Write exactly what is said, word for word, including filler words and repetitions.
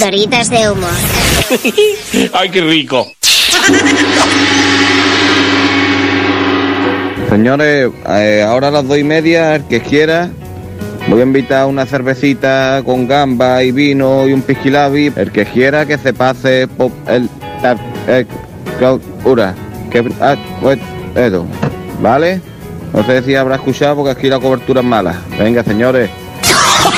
pildoritas de humor. ¡Ay, qué rico! Señores, eh, ahora a las dos y media, el que quiera, voy a invitar una cervecita con gamba y vino y un pisquilabi. El que quiera que se pase por el... el, el ura, que... Ah, pues, eso, ¿vale? No sé si habrá escuchado porque aquí la cobertura es mala. Venga, señores.